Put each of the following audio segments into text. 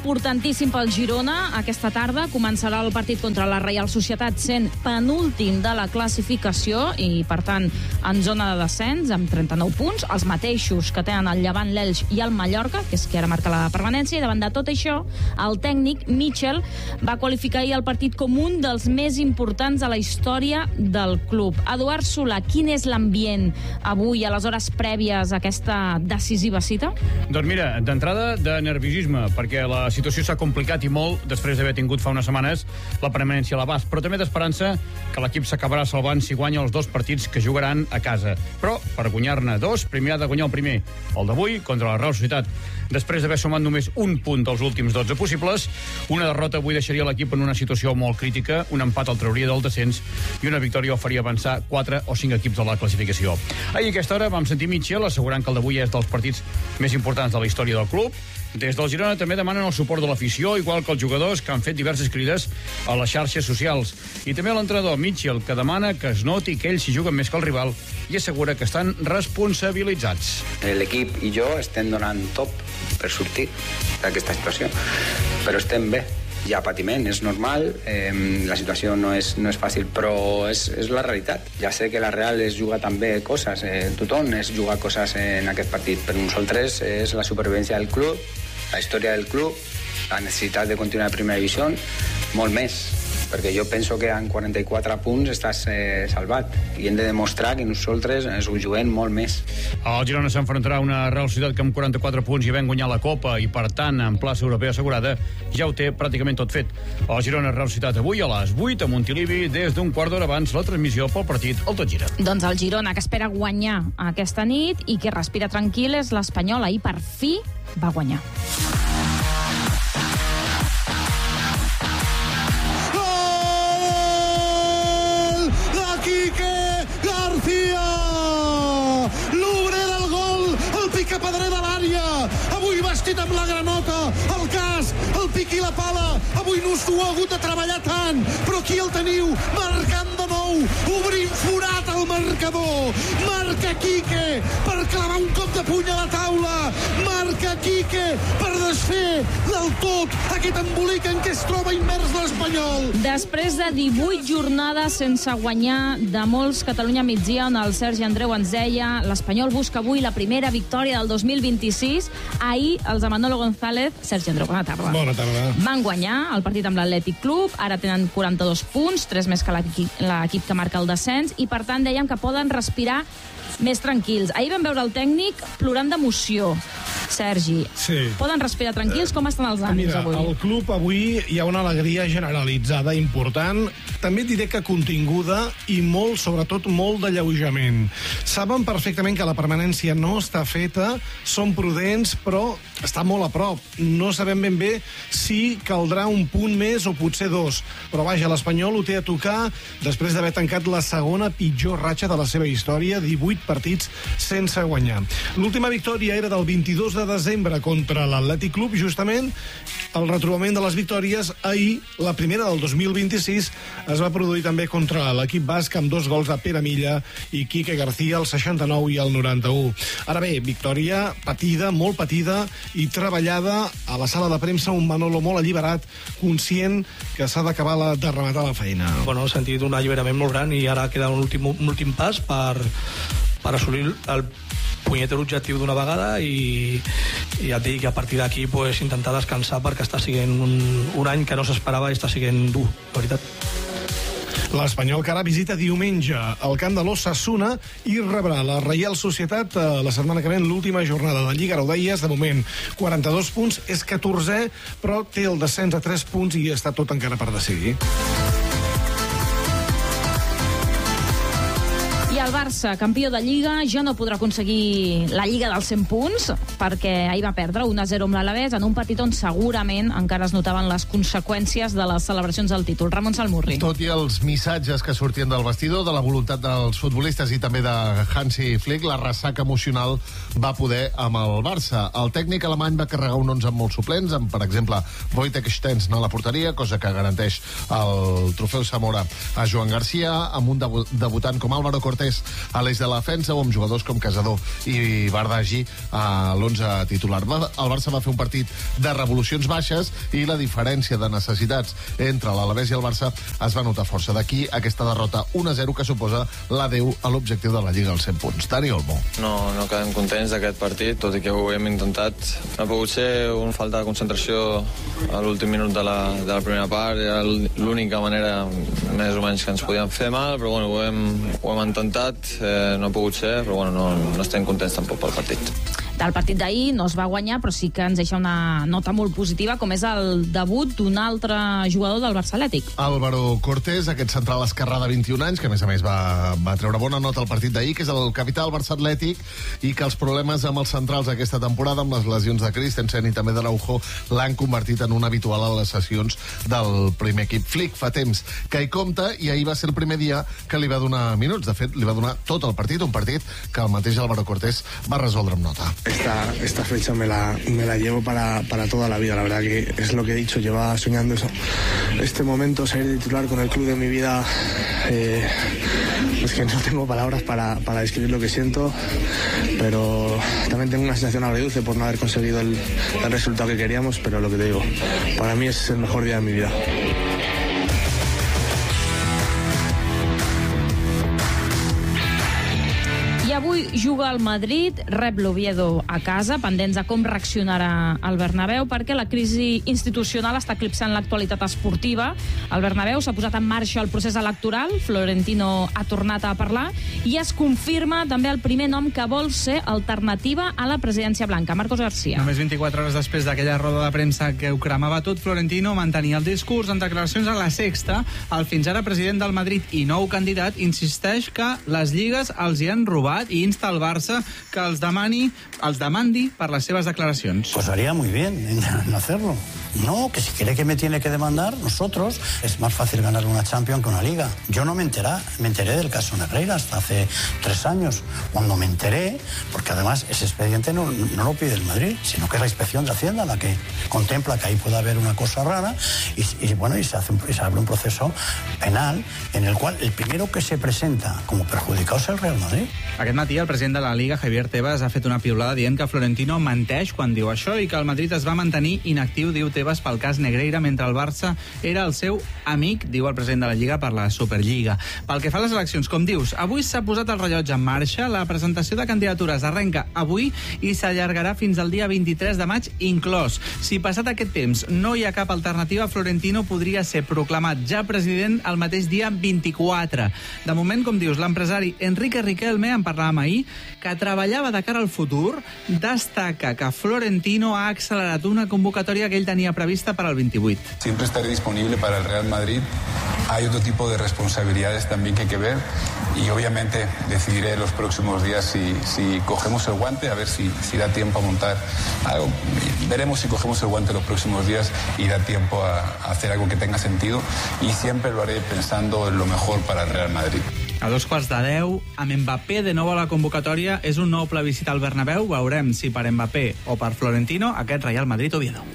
importantíssim pel Girona. Aquesta tarda començarà el partit contra la Reial Societat, sent penúltim de la classificació i, per tant, en zona de descens, amb 39 punts, els mateixos que tenen el Llevant, l'Elx i el Mallorca, que és qui ara marca la permanència. I davant de tot això, el tècnic Mitchell va qualificar ahir el partit com un dels més importants de la història del club. Eduard Solà, quin és l'ambient avui, a les hores prèvies a aquesta decisiva cita? Doncs mira, d'entrada de nerviosisme, perquè la situació s'ha complicat i molt després d'haver tingut fa unes setmanes la permanència a l'abast, però també d'esperança que l'equip s'acabarà salvant si guanya els dos partits que jugaran a casa. Però per guanyar-ne dos, primer ha de guanyar el primer, el d'avui contra la Real Societat. Després d'haver sumat només un punt dels últims 12 possibles, una derrota avui deixaria l'equip en una situació molt crítica, un empat el trauria del descens i una victòria el faria avançar 4 o 5 equips de la classificació. Ahir a aquesta hora vam sentir Mitchell assegurant que el d'avui és dels partits més importants de la història del club. Des del Girona també demanen el suport de l'afició, igual que els jugadors, que han fet diverses crides a les xarxes socials. I també l'entrenador Mitchell, que demana que es noti que ells s'hi juguen més que el rival i assegura que estan responsabilitzats. L'equip i jo estem donant top per sortir d'aquesta situació, però estem bé. Hi ha patiment, és normal, la situació no és fàcil, però és la realitat. Ja sé que la Real es juga també coses, tothom es juga coses en aquest partit, però nosaltres és la supervivència del club, la història del club, la necessitat de continuar a primera divisió, molt més, perquè jo penso que en 44 punts estàs salvat i hem de demostrar que nosaltres ens ho juguem molt més. El Girona s'enfrontarà a una Real Societat que amb 44 punts ja ven guanyar la Copa i, per tant, en plaça europea assegurada, ja ho té pràcticament tot fet. El Girona Real Societat avui a les 8 a Montilivi, des d'un quart d'hora abans la transmissió pel partit el Tot Gira. Doncs el Girona, que espera guanyar aquesta nit i que respira tranquil, és l'Espanyol. Ahir, per fi, va guanyar. Quique García, l'obrer del gol, el picapedrer de l'àrea, avui vestit amb la granota, el casc, el pic i la pala, avui no s'ho ha hagut de treballar tant, però aquí el teniu, marcant de nou, obrint forat al marcador, marca Quique per clavar un cop de puny a la taula, marca Quique per desfer del tot aquest embolic en què es troba immers l'Espanyol. Després de 18 jornades sense guanyar de molts, Catalunya migdia, on el Sergi Andreu ens deia l'Espanyol busca avui la primera victòria del 2026. Ahir els de Manolo González, Sergi Andreu, bona tarda. Bona tarda. Van guanyar el partit amb l'Atlètic Club, ara tenen 42 punts, 3 més que l'equip que marca el descens, i per tant dèiem que poden respirar més tranquils. Ahir vam veure el tècnic plorant d'emoció. Sergi, sí. Poden respirar tranquils? Com estan els ànims avui? Al club avui hi ha una alegria generalitzada important, també diré que continguda i molt, sobretot molt d'alleujament. Saben perfectament que la permanència no està feta, són prudents, però està molt a prop. No sabem ben bé si caldrà un punt més o potser dos, però vaja, l'Espanyol ho té a tocar després d'haver tancat la segona pitjor ratxa de la seva història, 18 partits sense guanyar. L'última victòria era del 22 de desembre contra l'Atlètic Club, justament el retrobament de les victòries. Ahir, la primera del 2026, es va produir també contra l'equip basc amb 2 gols de Pere Milla i Quique García, el 69 i el 91. Ara bé, victòria patida, molt patida i treballada a la sala de premsa, un Manolo molt alliberat, conscient que s'ha d'acabar de rematar la feina. Bueno, he sentit un alliberament molt gran i ara queda un últim pas per assolir el punyetero objectiu d'una vegada i ja et dic que a partir d'aquí pues, intentar descansar perquè està sent un any que no s'esperava i està sent dur, la veritat. L'Espanyol que ara visita diumenge al camp de l'Osasuna i rebrà la Reial Societat la setmana que ve en l'última jornada de Lliga. Ara ho deies, de moment 42 punts, és 14è, però té el descens a 3 punts i està tot encara per decidir. I el Barça, campió de Lliga, ja no podrà aconseguir la Lliga dels 100 punts perquè ahir va perdre 1-0 amb l'Alavés en un partit on segurament encara es notaven les conseqüències de les celebracions del títol. Ramon Salmurri. Tot i els missatges que sortien del vestidor, de la voluntat dels futbolistes i també de Hansi Flick, la ressaca emocional va poder amb el Barça. El tècnic alemany va carregar un 11 amb molts suplents, amb, per exemple, Wojtek Szczęsny a la porteria, cosa que garanteix el trofeu Zamora a Joan Garcia, amb un debutant com Álvaro Cortés a l'eix de la defensa o amb jugadors com Casador i Bardagi a l'11 titular. El Barça va fer un partit de revolucions baixes i la diferència de necessitats entre l'Alavés i el Barça es va notar força. D'aquí aquesta derrota 1-0 que suposa l'adeu a l'objectiu de la Lliga als 100 punts. Dani Olmo. No quedem contents d'aquest partit, tot i que ho hem intentat. No ha pogut ser una falta de concentració a l'últim minut de la primera part. Era l'única manera més o menys que ens podíem fer mal, però bueno, ho hem intentat. No ha pogut ser, però bueno, no estem contents tampoc pel partit. Del partit d'ahir no es va guanyar, però sí que ens deixa una nota molt positiva, com és el debut d'un altre jugador del Barça Atlètic. Álvaro Cortés, aquest central esquerrà de 21 anys, que a més va treure bona nota al partit d'ahir, que és el capità del Barça Atlètic, i que els problemes amb els centrals aquesta temporada, amb les lesions de Christensen i també d'Araujo, l'han convertit en un habitual a les sessions del primer equip. Flick fa temps que hi compta, i ahir va ser el primer dia que li va donar minuts. De fet, li va donar tot el partit, un partit que el mateix Álvaro Cortés va resoldre amb nota. Esta fecha me la llevo para toda la vida. La verdad que es lo que he dicho, llevaba soñando eso. Este momento, salir de titular con el club de mi vida, es que no tengo palabras para describir lo que siento, pero también tengo una sensación agridulce por no haber conseguido el resultado que queríamos, pero lo que te digo, para mí es el mejor día de mi vida. Avui juga el Madrid, rep l'Oviedo a casa, pendents de com reaccionarà el Bernabéu, perquè la crisi institucional està eclipsant l'actualitat esportiva. Al Bernabéu s'ha posat en marxa el procés electoral, Florentino ha tornat a parlar, i es confirma també el primer nom que vol ser alternativa a la presidència blanca, Marcos García. Només 24 hores després d'aquella roda de premsa que ho cremava tot, Florentino mantenia el discurs en declaracions a La Sexta. El fins ara president del Madrid i nou candidat insisteix que les lligues els hi han robat i insta al Barça que els demandi per les seves declaracions. Pues haría muy bien en hacerlo. No, que si quiere que me tiene que demandar, nosotros, es más fácil ganar una Champions que una Liga. Yo no me enteré del caso Negreira hasta hace 3 años. Cuando me enteré, porque además ese expediente no lo pide el Madrid, sino que es la Inspección de Hacienda la que contempla que ahí puede haber una cosa rara y se abre un proceso penal en el cual el primero que se presenta como perjudicado es el Real Madrid. Aquest matí el president de la Liga, Javier Tebas, ha fet una piulada dient que Florentino menteix quan diu això i que el Madrid es va mantenir inactiu, diu Tebas, pel cas Negreira, mentre el Barça era el seu amic, diu el president de la Lliga, per la Superliga. Pel que fa a les eleccions, com dius, avui s'ha posat el rellotge en marxa, la presentació de candidatures arrenca avui i s'allargarà fins al dia 23 de maig inclòs. Si passat aquest temps no hi ha cap alternativa, Florentino podria ser proclamat ja president el mateix dia 24. De moment, com dius, l'empresari Enrique Riquelme, en parlàvem ahir, que treballava de cara al futur, destaca que Florentino ha accelerat una convocatòria que ell tenia prevista para el 28. Siempre estaré disponible para el Real Madrid. Hay otro tipo de responsabilidades también que hay que ver y obviamente decidiré en los próximos días si cogemos el guante, a ver si da tiempo a montar algo. Veremos si cogemos el guante los próximos días y da tiempo a hacer algo que tenga sentido y siempre lo haré pensando en lo mejor para el Real Madrid. A 2:15, amb Mbappé de nou a la convocatòria, és un nou plebiscit al Bernabéu. Veurem si per Mbappé o per Florentino aquest Real Madrid-Oviedo.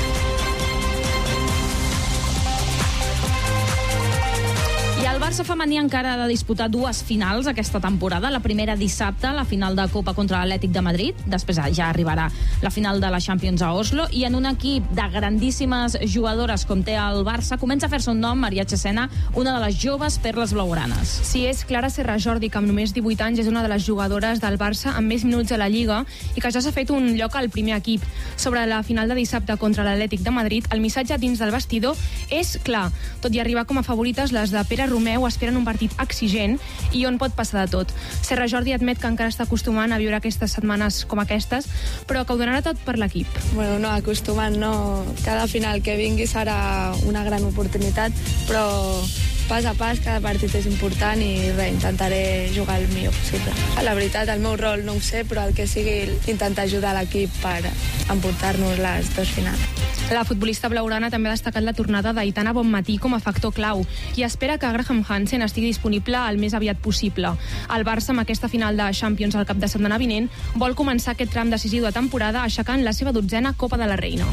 I el Barça femení encara ha de disputar 2 finals aquesta temporada. La primera dissabte, la final de Copa contra l'Atlètic de Madrid. Després ja arribarà la final de la Champions a Oslo. I en un equip de grandíssimes jugadores com té el Barça, comença a fer-se un nom, Maria Chesena, una de les joves perles blaugranes. Sí, és Clara Serra Jordi, que amb només 18 anys és una de les jugadores del Barça amb més minuts a la Lliga i que ja s'ha fet un lloc al primer equip. Sobre la final de dissabte contra l'Atlètic de Madrid, el missatge dins del vestidor és clar. Tot i arribar com a favorites, les de Pere Romeu esperen un partit exigent i on pot passar de tot. Serra Jordi admet que encara està acostumant a viure aquestes setmanes com aquestes, però que ho donarà tot per l'equip. Bueno, no, acostumant no. Cada final que vingui serà una gran oportunitat, però pas a pas cada partit és important i res, intentaré jugar el millor possible. La veritat, el meu rol no ho sé, però el que sigui intentar ajudar l'equip per emportar-nos les 2 finals. La futbolista blaugrana també ha destacat la tornada d'Aitana Bonmatí com a factor clau i espera que Graham Hansen estigui disponible el més aviat possible. El Barça, amb aquesta final de Champions al cap de setmana vinent, vol començar aquest tram decisiu de temporada aixecant la seva 12a Copa de la Reina.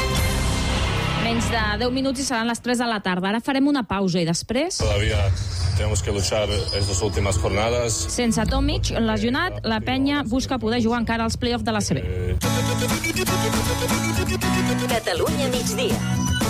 Menys de 10 minuts i seran les 3 de la tarda. Ara farem una pausa i després... Todavía tenemos que luchar estas últimas jornadas. Sense Tomic lesionat, la penya busca poder jugar encara als play-off de la CB. Catalunya migdia.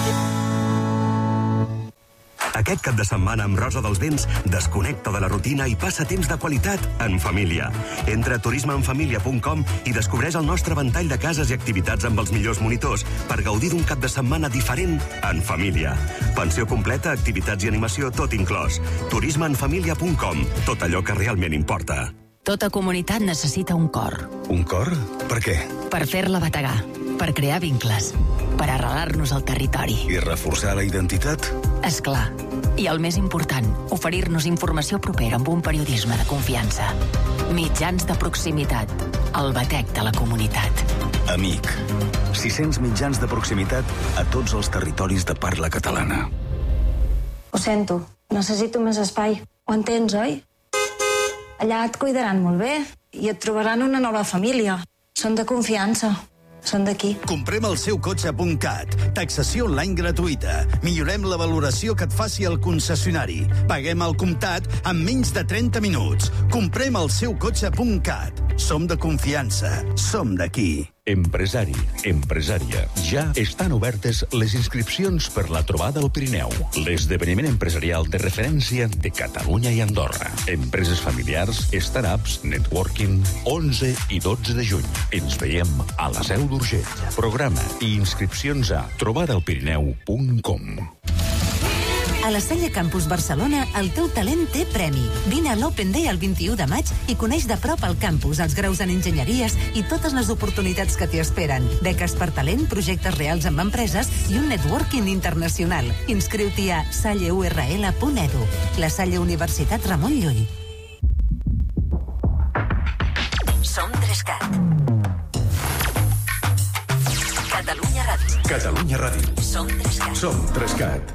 Aquest cap de setmana amb Rosa dels Vents desconnecta de la rutina i passa temps de qualitat en família. Entra a turismeenfamilia.com i descobreix el nostre ventall de cases i activitats amb els millors monitors per gaudir d'un cap de setmana diferent en família. Pensió completa, activitats i animació, tot inclòs. turismeenfamilia.com. Tot allò que realment importa. Tota comunitat necessita un cor. Un cor? Per què? Per fer-la bategar, per crear vincles, per arrelar-nos al territori. I reforçar la identitat? És clar. I el més important, oferir-nos informació propera amb un periodisme de confiança. Mitjans de proximitat. El batec de la comunitat. Amic. 600 mitjans de proximitat a tots els territoris de parla catalana. Ho sento, necessito més espai. Ho entens, oi? Allà et cuidaran molt bé i et trobaran una nova família. Són de confiança. Són d'aquí. Comprem el seu cotxe.cat. Taxació online gratuïta. Millorem la valoració que et faci el concessionari. Paguem al comptat en menys de 30 minuts. Comprem el seu cotxe.cat. Som de confiança. Som d'aquí. Empresari, empresària, ja estan obertes les inscripcions per la Trobada al Pirineu, l'esdeveniment empresarial de referència de Catalunya i Andorra. Empreses familiars, startups, networking, 11 i 12 de juny. Ens veiem a la Seu d'Urgell. Programa i inscripcions a trobadaelpirineu.com. A la Salle Campus Barcelona, el teu talent té premi. Vine a l'Open Day el 21 de maig i coneix de prop el campus, els graus en enginyeries i totes les oportunitats que t'hi esperen. Beques per talent, projectes reals amb empreses i un networking internacional. Inscriu-t'hi a salleurl.edu. La Salle Universitat Ramon Llull. Som 3CAT. Catalunya Ràdio. Catalunya Ràdio. Som 3CAT. Som 3CAT.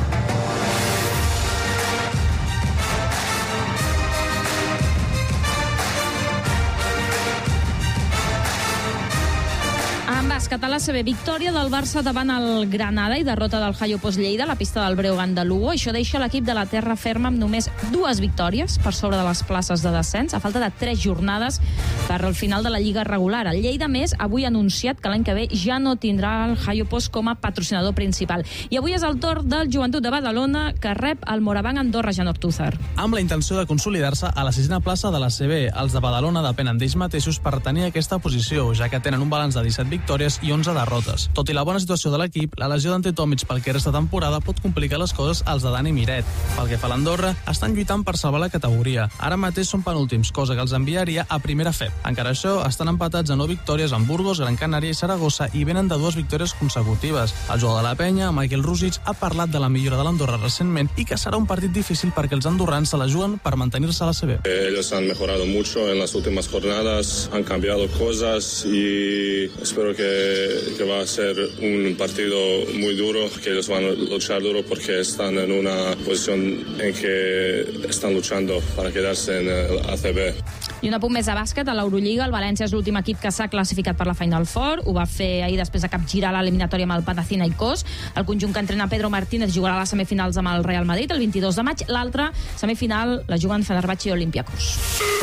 En bàsquet a la CB, victòria del Barça davant el Granada i derrota del Hayo Post Lleida a la pista del Breogán de Lugo. Això deixa l'equip de la terra ferma amb només 2 victòries per sobre de les places de descens, a falta de 3 jornades per al final de la Lliga regular. El Lleida, més, avui ha anunciat que l'any que ve ja no tindrà el Hayo Post com a patrocinador principal. I avui és el torn del Joventut de Badalona, que rep el Morabanc Andorra Janortúzar. Amb la intenció de consolidar-se a la 6a plaça de la CB, els de Badalona depenen d'ells mateixos per tenir aquesta posició, ja que tenen un balanç de 17 victòries i 11 derrotes. Tot i la bona situació de l'equip, la lesió d'Ante Tomic pel que resta temporada pot complicar les coses als de Dani Miret. Pel que fa a l'Andorra, estan lluitant per salvar la categoria. Ara mateix són penúltims, cosa que els enviaria a primera FEP. Encara això, estan empatats a 9 victòries amb Burgos, Gran Canària i Saragossa i venen de 2 victòries consecutives. El jugador de la penya, Michael Rusic, ha parlat de la millora de l'Andorra recentment i que serà un partit difícil perquè els andorrans se la juguen per mantenir-se a la CB. Ellos han mejorado mucho en las últimas jornadas, han cambiado cosas y espero que va a ser un partido muy duro, que ellos van a luchar duro porque están en una posición en que están luchando para quedarse en el ACB. I un apunt més a bàsquet, a l'Eurolliga, el València és l'últim equip que s'ha classificat per la Final Four. Ho va fer ahir després de capgirar l'eliminatòria amb el Panathinaikos. El conjunt que entrena Pedro Martínez jugarà a les semifinals amb el Real Madrid el 22 de maig. L'altra semifinal la juguen Fenerbahçe i Olympiacos.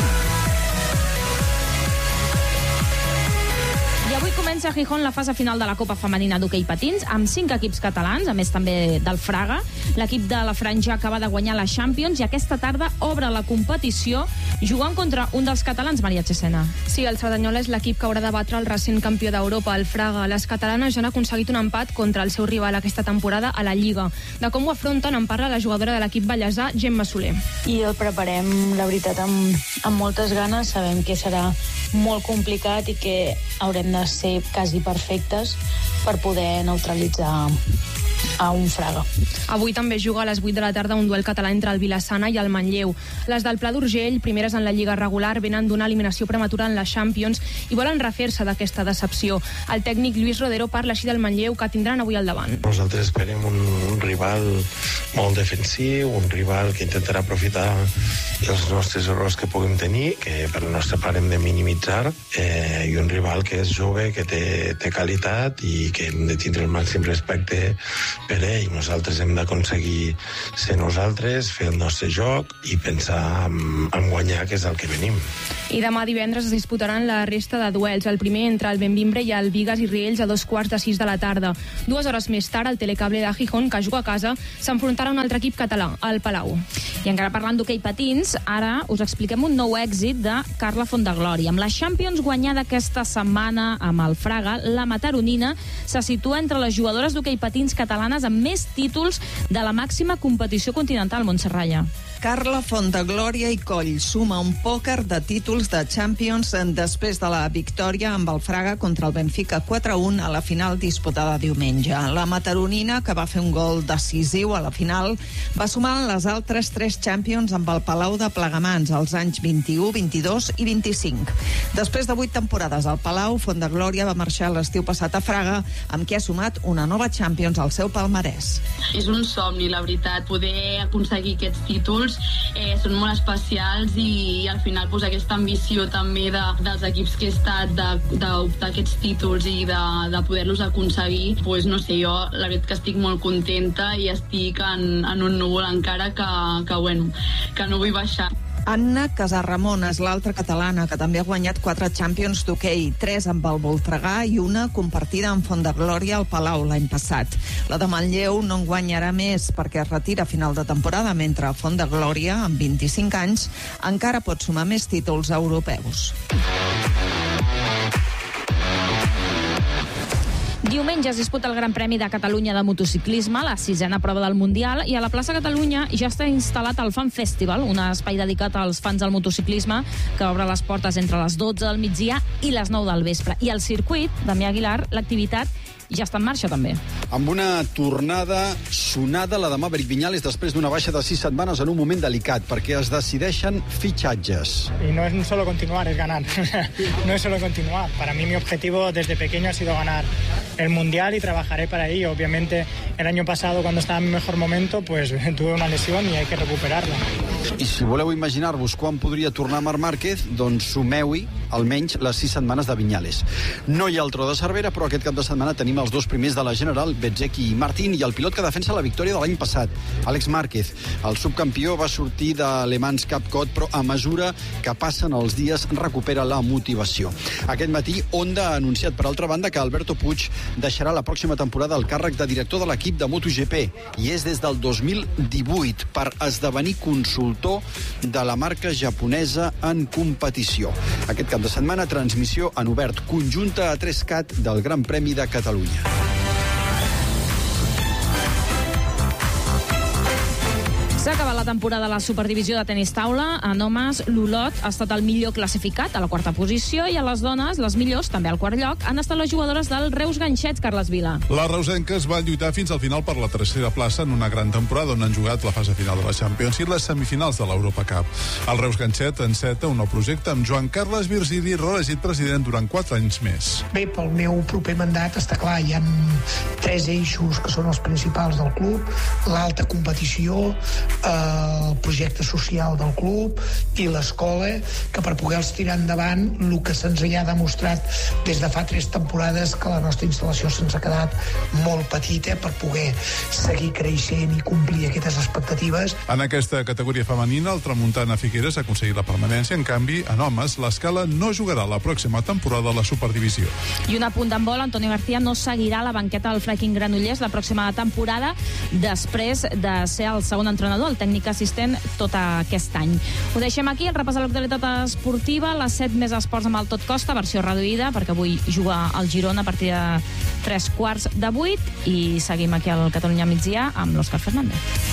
I avui comença a Gijón la fase final de la Copa Femenina d'Hoquei Patins, amb 5 equips catalans, a més també del Fraga. L'equip de la Franja acaba de guanyar la Champions i aquesta tarda obre la competició jugant contra un dels catalans, Maria Chesena. Sí, el Cerdanyola és l'equip que haurà de batre el recent campió d'Europa, el Fraga. Les catalanes ja han aconseguit un empat contra el seu rival aquesta temporada a la Lliga. De com ho afronten en parla la jugadora de l'equip ballesà, Gemma Soler. I el preparem, la veritat, amb moltes ganes. Sabem que serà molt complicat i que haurem de ser quasi perfectes per poder neutralitzar a un Fraga. Avui també juga a les 8 de la tarda un duel català entre el Vilassana i el Manlleu. Les del Pla d'Urgell, primeres en la Lliga regular, venen d'una eliminació prematura en la Champions i volen refer-se d'aquesta decepció. El tècnic Lluís Rodero parla així del Manlleu, que tindran avui al davant. Nosaltres esperem un rival molt defensiu, un rival que intentarà aprofitar els nostres errors que puguem tenir, que per la nostra part hem de minimitzar, i un rival que és jove, que té qualitat i que hem de tindre el màxim respecte per ell. Nosaltres hem d'aconseguir ser nosaltres, fer el nostre joc i pensar en guanyar, que és el que venim. I demà divendres es disputaran la resta de duels. El primer entre el Benvimbre i el Bigues i Riells a 5:15 de la tarda. 2 hores més tard, el Telecable de Gijón, que juga a casa, s'enfrontarà a un altre equip català, el Palau. I encara parlant d'hoquei patins, ara us expliquem un nou èxit de Carla Fondeglòria. Amb la Champions guanyada aquesta setmana amb el Fraga, la mataronina se situa entre les jugadores d'hoquei patins catalanes amb més títols de la màxima competició continental, Montserrat. Carla Fondeglòria i Coll suma un pòquer de títols de Champions després de la victòria amb el Fraga contra el Benfica 4-1 a la final disputada diumenge. La mataronina, que va fer un gol decisiu a la final, va sumar les altres 3 Champions amb el Palau de Plegamans als anys 21, 22 i 25. Després de 8 temporades al Palau, Fondeglòria va marxar l'estiu passat a Fraga, amb qui ha sumat una nova Champions al seu palmarès. És un somni, la veritat, poder aconseguir aquests títols. Són molt especials i al final aquesta ambició també dels equips que he estat d'optar aquests títols i de poder-los aconseguir, no sé, jo la veritat que estic molt contenta i estic en un núvol encara que no vull baixar. Anna Casarramon és l'altra catalana que també ha guanyat 4 Champions d'hoquei, 3 amb el Voltregà i una compartida amb Fondeglòria al Palau l'any passat. La de Manlleu no en guanyarà més perquè es retira a final de temporada, mentre Fondeglòria, amb 25 anys, encara pot sumar més títols europeus. Diumenge es disputa el Gran Premi de Catalunya de motociclisme, la 6a prova del Mundial, i a la plaça Catalunya ja està instal·lat el Fan Festival, un espai dedicat als fans del motociclisme que obre les portes entre les 12 del migdia i les 9 del vespre. I al circuit, Damià Aguilar, l'activitat ja està en marxa també. Amb una tornada sonada la de Maverick Viñales després d'una baixa de 6 setmanes en un moment delicat, perquè es decideixen fitxatges. Y no es solo continuar, es ganar. No es solo continuar. Para mí mi objetivo desde pequeño ha sido ganar el Mundial y trabajaré para ello. Obviamente el año pasado, cuando estaba en mi mejor momento, pues tuve una lesión y hay que recuperarla. I si voleu imaginar-vos quan podria tornar Marc Márquez, doncs sumeu-hi almenys les 6 setmanes de Viñales. No hi ha el Tro de Cervera, però aquest cap de setmana tenim els 2 primers de la General, Bezzecchi i Martín, i el pilot que defensa la victòria de l'any passat, Àlex Márquez. El subcampió va sortir de Le Mans Cup Cod, però a mesura que passen els dies recupera la motivació. Aquest matí, Honda ha anunciat, per altra banda, que Alberto Puig deixarà la pròxima temporada el càrrec de director de l'equip de MotoGP, i és des del 2018 per esdevenir consultor de la marca japonesa en competició. Aquest cap de setmana, transmissió en obert conjunta a 3CAT del Gran Premi de Catalunya. S'ha acabat la temporada de la Superdivisió de tenis taula. En homes, l'Olot ha estat el millor classificat a la 4a posició, i a les dones, les millors, també al 4è lloc, han estat les jugadores del Reus Ganxets, Carles Vila. Les reusenques van lluitar fins al final per la 3a plaça en una gran temporada on han jugat la fase final de la Champions i les semifinals de l'Europa Cup. El Reus Ganxet enceta un nou projecte amb Joan Carles Virgili, reelegit president durant 4 anys més. Bé, pel meu proper mandat està clar, hi ha 3 eixos que són els principals del club: l'alta competició, el projecte social del club i l'escola, que per poder-los tirar endavant, el que se'ns ha demostrat des de fa 3 temporades, que la nostra instal·lació se'ns ha quedat molt petita per poder seguir creixent i complir aquestes expectatives. En aquesta categoria femenina, el Tramuntana Figueres ha aconseguit la permanència. En canvi, en homes, l'Escala no jugarà la pròxima temporada a la Superdivisió. I un apunt d'handbol, Antonio García no seguirà la banqueta del Flyking Granollers la pròxima temporada, després de ser el segon entrenador, el tècnic assistent, tot aquest any. Ho deixem aquí, el repàs de l'actualitat esportiva, les 7 més esports amb el Tot Costa, versió reduïda, perquè avui juga el Girona a partir de 3:15 de 8, i seguim aquí al Catalunya Migdia amb l'Òscar Fernández.